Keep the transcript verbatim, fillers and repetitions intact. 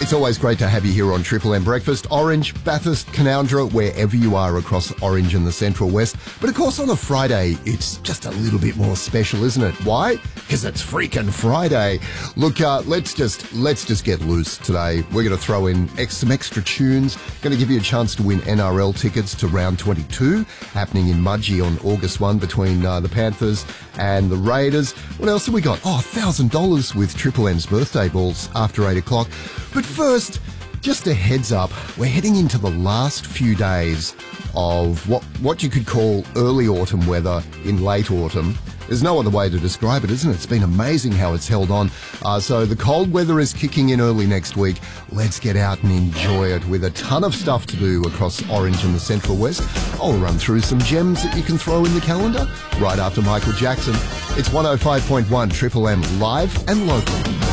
It's always great to have you here on Triple M Breakfast. Orange, Bathurst, Canowindra, wherever you are across Orange and the Central West. But of course on a Friday, it's just a little bit more special, isn't it? Why? Because it's freaking Friday. Look, uh, let's just let's just get loose today. We're going to throw in ex- some extra tunes. Going to give you a chance to win N R L tickets to round twenty-two, happening in Mudgee on August first between uh, the Panthers and the Raiders. What else have we got? Oh, one thousand dollars with Triple M's birthday balls after eight o'clock. But first, just a heads up, we're heading into the last few days of what, what you could call early autumn weather in late autumn. There's no other way to describe it, isn't it? It's been amazing how it's held on. Uh, so the cold weather is kicking in early next week. Let's get out and enjoy it with a ton of stuff to do across Orange and the Central West. I'll run through some gems that you can throw in the calendar right after Michael Jackson. It's one oh five point one Triple M live and local.